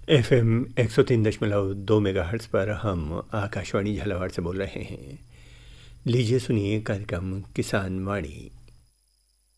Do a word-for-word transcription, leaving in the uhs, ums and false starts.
F M एक सौ तीन दशमलव दो मेगा हर्ट्स पर हम आकाशवाणी झालावाड़ से बोल रहे हैं। लीजिए सुनिए कार्यक्रम किसान वाणी।